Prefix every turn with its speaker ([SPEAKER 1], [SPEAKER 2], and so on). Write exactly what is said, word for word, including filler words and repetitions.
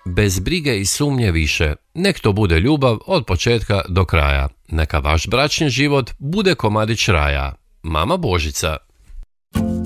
[SPEAKER 1] Bez brige i sumnje više, nek to bude ljubav od početka do kraja. Neka vaš bračni život bude komadić raja. Mama Božica.